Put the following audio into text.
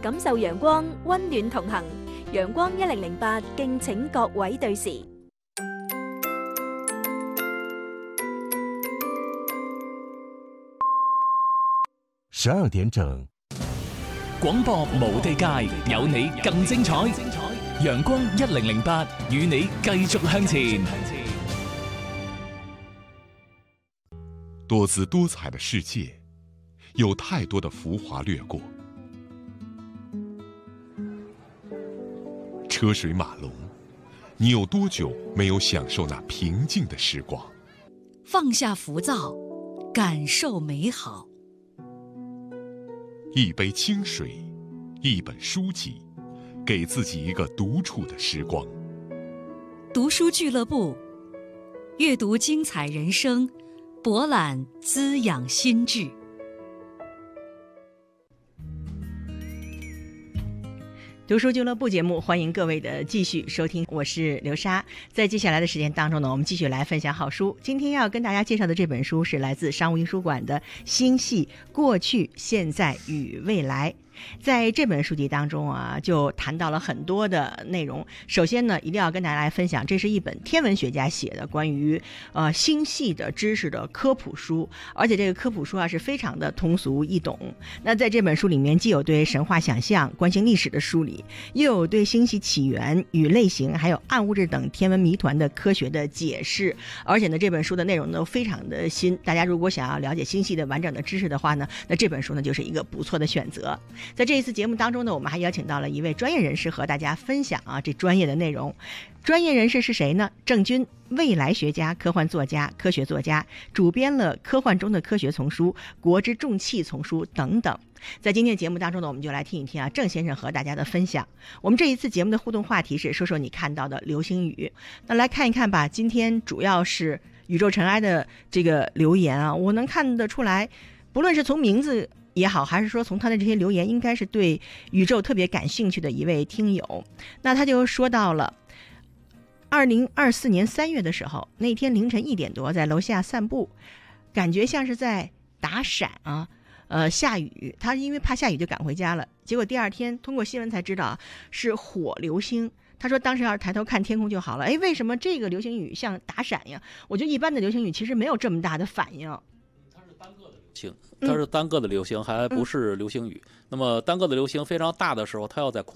感受陽光，溫暖同行。陽光1008，敬請各位對時。 12點整， 廣播無地界，有你更精彩。陽光1008，與你繼續向前。 多姿多彩的世界，有太多的浮華掠過。車水馬龍，你有多久沒有享受那平靜的時光？ 放下浮躁，感受美好。 一杯清水，一本書籍，給自己一個獨處的時光。 讀書俱樂部，閱讀精彩人生，博覽滋養心智。 读书俱乐部节目，欢迎各位的继续收听，我是刘莎。在接下来的时间当中呢，我们继续来分享好书。今天要跟大家介绍的这本书是来自商务印书馆的《星系：过去、现在与未来》。在这本书籍当中啊，就谈到了很多的内容。首先呢，一定要跟大家来分享，这是一本天文学家写的关于星系的知识的科普书，而且这个科普书啊是非常的通俗易懂。那在这本书里面，既有对神话想象、观星历史的梳理，又有对星系起源与类型，还有暗物质等天文谜团的科学的解释。而且呢，这本书的内容都非常的新，大家如果想要了解星系的完整的知识的话呢，那这本书呢就是一个不错的选择。在这一次节目当中呢，我们还邀请到了一位专业人士和大家分享这专业的内容。专业人士是谁呢？郑钧，未来学家、科幻作家、科学作家，主编了《科幻中的科学》丛书、《国之重器》丛书等等。在今天节目当中呢，我们就来听一听郑先生和大家的分享。我们这一次节目的互动话题是说说你看到的流星雨。那来看一看吧，今天主要是宇宙尘埃的这个留言啊，我能看得出来，不论是从名字也好，还是说从他的这些留言，应该是对宇宙特别感兴趣的一位听友。那他就说到了2024年3月的时候，那天凌晨1点多在楼下散步，感觉像是在打闪啊，下雨，他因为怕下雨就赶回家了，结果第二天通过新闻才知道是火流星。他说当时要是抬头看天空就好了。为什么这个流星雨像打闪呀？我觉得一般的流星雨其实没有这么大的反应。 它是单个的流星，还不是流星雨。那么单个的流星非常大的时候，它要在空